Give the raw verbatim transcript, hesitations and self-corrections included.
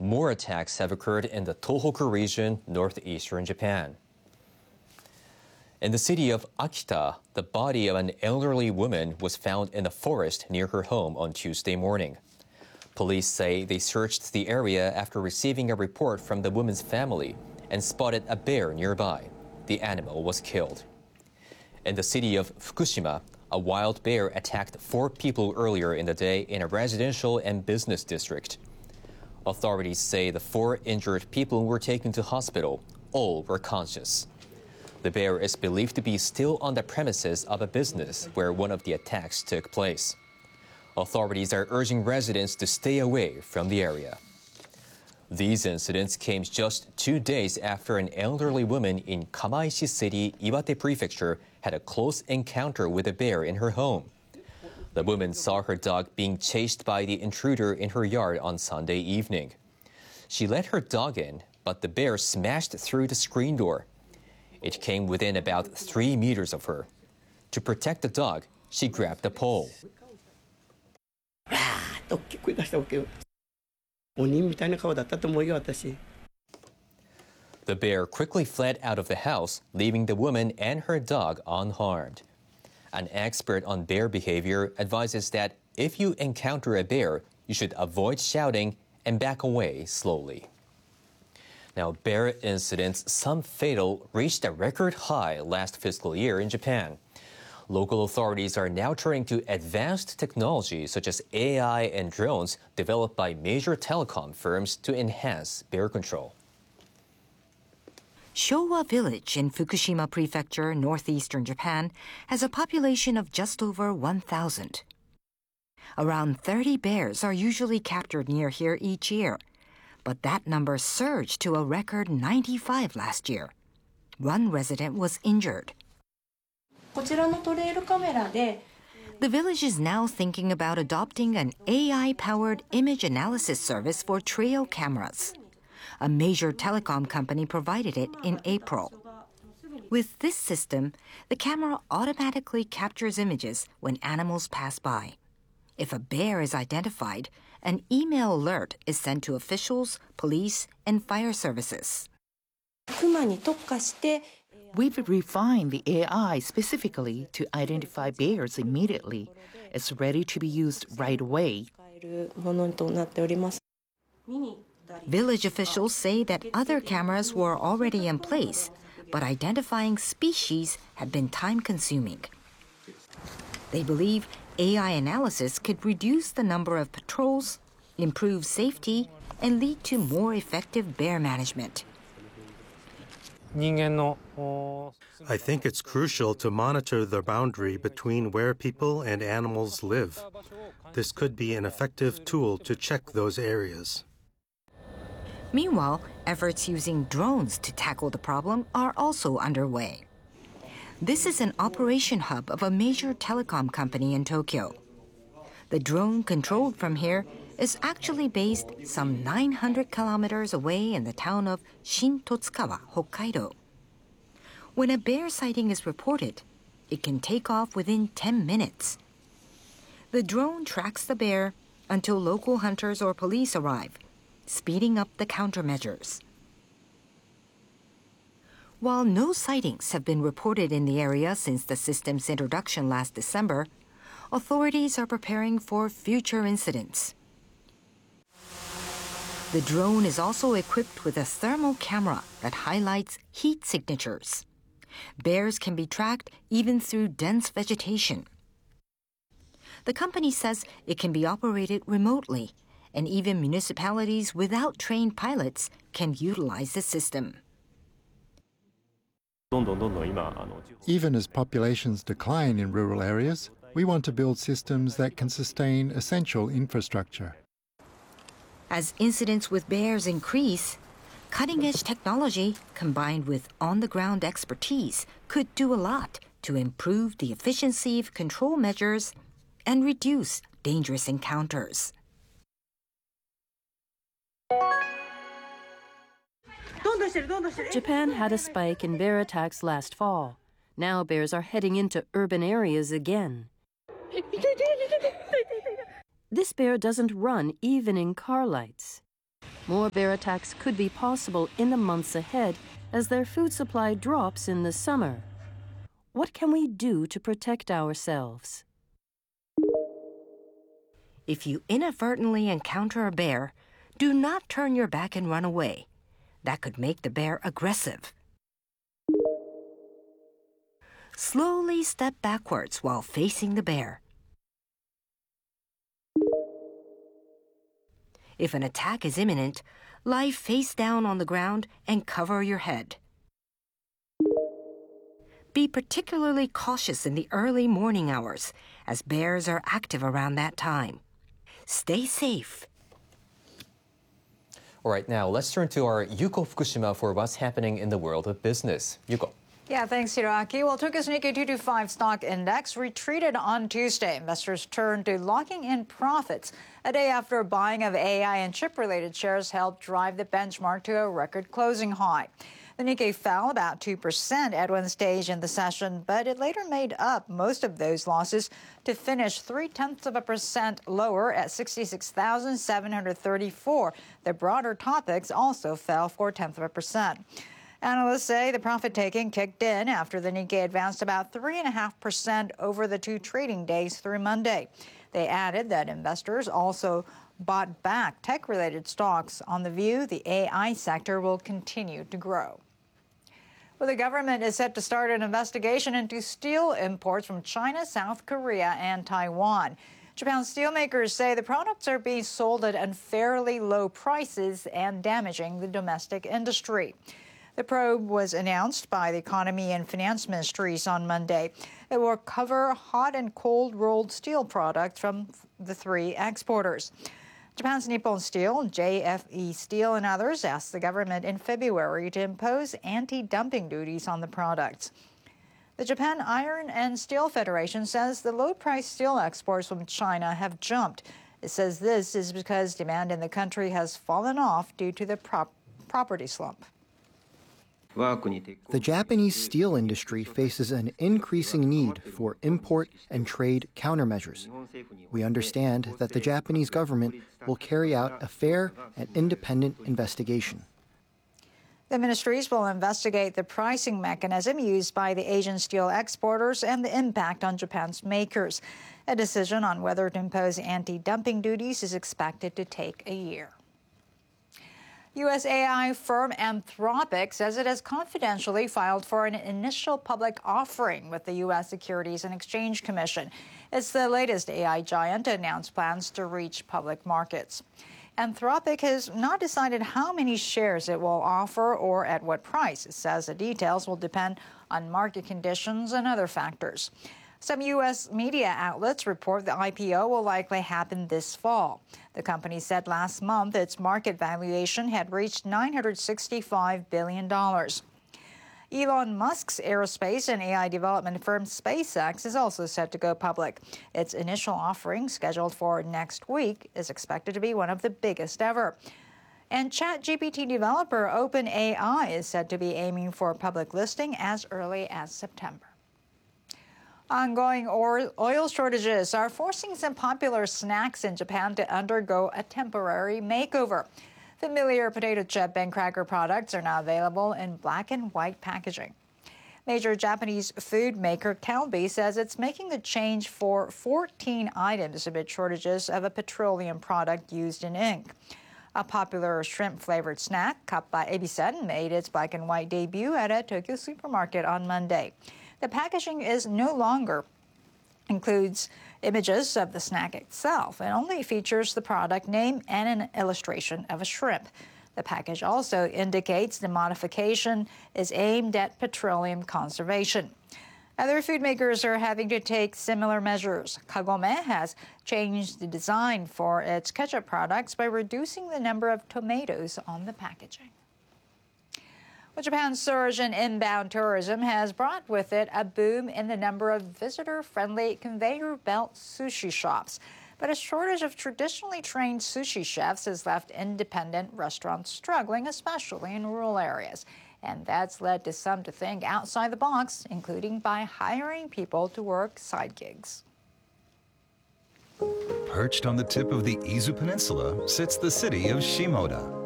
more attacks have occurred in the Tohoku region, northeastern Japan. In the city of Akita, the body of an elderly woman was found in a forest near her home on Tuesday morning. Police say they searched the area after receiving a report from the woman's family and spotted a bear nearby. The animal was killed. In the city of Fukushima, a wild bear attacked four people earlier in the day in a residential and business district. Authorities say the four injured people were taken to hospital. All were conscious. The bear is believed to be still on the premises of a business where one of the attacks took place. Authorities are urging residents to stay away from the area. These incidents came just two days after an elderly woman in Kamaishi City, Iwate Prefecture, had a close encounter with a bear in her home. The woman saw her dog being chased by the intruder in her yard on Sunday evening. She let her dog in, but the bear smashed through the screen door. It came within about three meters of her. To protect the dog, she grabbed a pole. The bear quickly fled out of the house, leaving the woman and her dog unharmed. An expert on bear behavior advises that if you encounter a bear, you should avoid shouting and back away slowly. Now, bear incidents, some fatal, reached a record high last fiscal year in Japan. Local authorities are now turning to advanced technology such as A I and drones developed by major telecom firms to enhance bear control. Showa Village in Fukushima Prefecture, northeastern Japan, has a population of just over one thousand. Around thirty bears are usually captured near here each year, but that number surged to a record ninety-five last year. One resident was injured. The village is now thinking about adopting an A I-powered image analysis service for trail cameras. A major telecom company provided it in April. With this system, the camera automatically captures images when animals pass by. If a bear is identified, an email alert is sent to officials, police, and fire services. We've refined the A I specifically to identify bears immediately. It's ready to be used right away. Village officials say that other cameras were already in place, but identifying species had been time-consuming. They believe A I analysis could reduce the number of patrols, improve safety, and lead to more effective bear management. I think it's crucial to monitor the boundary between where people and animals live. This could be an effective tool to check those areas. Meanwhile, efforts using drones to tackle the problem are also underway. This is an operation hub of a major telecom company in Tokyo. The drone controlled from here is actually based some nine hundred kilometers away in the town of Shintotsukawa, Hokkaido. When a bear sighting is reported, it can take off within ten minutes. The drone tracks the bear until local hunters or police arrive, speeding up the countermeasures. While no sightings have been reported in the area since the system's introduction last December, authorities are preparing for future incidents. The drone is also equipped with a thermal camera that highlights heat signatures. Bears can be tracked even through dense vegetation. The company says it can be operated remotely, and even municipalities without trained pilots can utilize the system. Even as populations decline in rural areas, we want to build systems that can sustain essential infrastructure. As incidents with bears increase, cutting-edge technology combined with on-the-ground expertise could do a lot to improve the efficiency of control measures and reduce dangerous encounters. Japan had a spike in bear attacks last fall. Now bears are heading into urban areas again. This bear doesn't run even in car lights. More bear attacks could be possible in the months ahead as their food supply drops in the summer. What can we do to protect ourselves? If you inadvertently encounter a bear, do not turn your back and run away. That could make the bear aggressive. Slowly step backwards while facing the bear. If an attack is imminent, lie face down on the ground and cover your head. Be particularly cautious in the early morning hours, as bears are active around that time. Stay safe. All right, now let's turn to our Yuko Fukushima for what's happening in the world of business. Yuko. Yeah, thanks, Hiroaki. Well, Tokyo's Nikkei two twenty-five stock index retreated on Tuesday. Investors turned to locking in profits a day after buying of A I and chip-related shares helped drive the benchmark to a record closing high. The Nikkei fell about two percent at one stage in the session, but it later made up most of those losses to finish three-tenths of a percent lower at sixty-six thousand seven hundred thirty-four. The broader topics also fell four-tenths of a percent. Analysts say the profit-taking kicked in after the Nikkei advanced about three point five percent over the two trading days through Monday. They added that investors also bought back tech-related stocks on the view the A I sector will continue to grow. Well, the government is set to start an investigation into steel imports from China, South Korea, and Taiwan. Japan's steelmakers say the products are being sold at unfairly low prices and damaging the domestic industry. The probe was announced by the Economy and Finance Ministries on Monday. It will cover hot and cold rolled steel products from the three exporters. Japan's Nippon Steel, J F E Steel, and others asked the government in February to impose anti-dumping duties on the products. The Japan Iron and Steel Federation says the low-priced steel exports from China have jumped. It says this is because demand in the country has fallen off due to the prop- property slump. The Japanese steel industry faces an increasing need for import and trade countermeasures. We understand that the Japanese government will carry out a fair and independent investigation. The ministries will investigate the pricing mechanism used by the Asian steel exporters and the impact on Japan's makers. A decision on whether to impose anti-dumping duties is expected to take a year. U S A I firm Anthropic says it has confidentially filed for an initial public offering with the U S Securities and Exchange Commission. It's the latest A I giant to announce plans to reach public markets. Anthropic has not decided how many shares it will offer or at what price. It says the details will depend on market conditions and other factors. Some U S media outlets report the I P O will likely happen this fall. The company said last month its market valuation had reached nine hundred sixty-five billion dollars. Elon Musk's aerospace and A I development firm SpaceX is also set to go public. Its initial offering, scheduled for next week, is expected to be one of the biggest ever. And ChatGPT developer OpenAI is said to be aiming for public listing as early as September. Ongoing oil shortages are forcing some popular snacks in Japan to undergo a temporary makeover. Familiar potato chip and cracker products are now available in black and white packaging. Major Japanese food maker Calbee says it's making the change for fourteen items amid shortages of a petroleum product used in ink. A popular shrimp-flavored snack, Kappa Ebisen, made its black and white debut at a Tokyo supermarket on Monday. The packaging is no longer includes images of the snack itself. It only features the product name and an illustration of a shrimp. The package also indicates the modification is aimed at petroleum conservation. Other food makers are having to take similar measures. Kagome has changed the design for its ketchup products by reducing the number of tomatoes on the packaging. Well, Japan's surge in inbound tourism has brought with it a boom in the number of visitor-friendly conveyor belt sushi shops. But a shortage of traditionally trained sushi chefs has left independent restaurants struggling, especially in rural areas. And that's led to some to think outside the box, including by hiring people to work side gigs. Perched on the tip of the Izu Peninsula sits the city of Shimoda.